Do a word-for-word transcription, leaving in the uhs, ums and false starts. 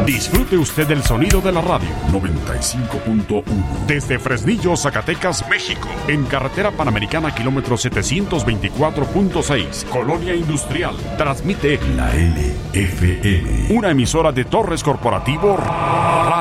Disfrute usted del sonido de la radio. noventa y cinco punto uno. Desde Fresnillo, Zacatecas, México. En carretera Panamericana, kilómetro setecientos veinticuatro punto seis. Colonia Industrial. Transmite La L F M. Una emisora de Torres Corporativo Radio.